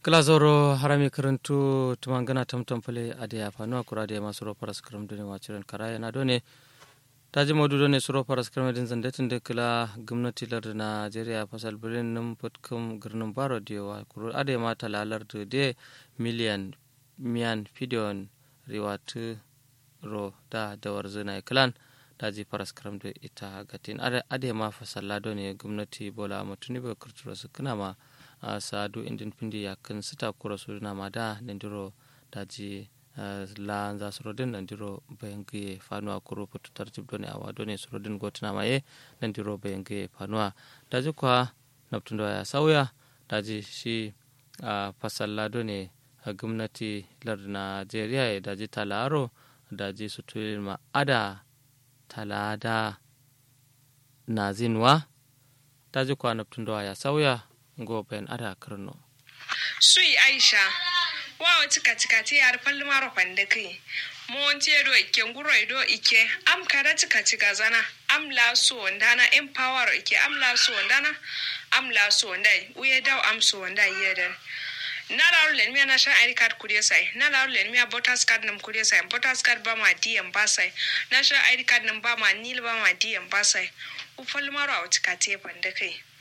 Glazoro harami karantu tumangana tamtam fale ade afanu akura de masuro paras karam done wachiran karaya na done taji modu done suro paras karam din zandatin de kala gwamnati lar Najeriya fasal birin num putkum girnum baro de wa kuru ade ma talalar de miliyan miyan fidion riwatu ro da dawar zina klan taji paras karam de ita gatin ade ma fasalla done gwamnati bola mutuni ba kurturo su kana ma sadu indin pindi yakin sita kura su na mada nandiro daji la za surodin nandiro bayangi fanua kuro putu tartib doni awa doni surodin gotina maye nandiro bayangi fanua daji kwa naptundo ya sauya daji shi fasalla doni gwamnati lar Najeriya daji talaro daji sutulin ma ada talada nazinwa daji kwa naptundo ya sauya goben ada karno sui aisha wawo tika ti yar falli maro pande kai mon je do ike nguro do ike am kada tika zana am la so ndana empower ike am la so ndana am la so ndai uye daw am so ndai yeden na la len mi na sha ID card kuriye sai na la len mi voters card nam kuriye sai voters card ba ma DM ba sai na sha ID card nam ba ma nil ba ma DM ba sai u falli maro tika ti pande kai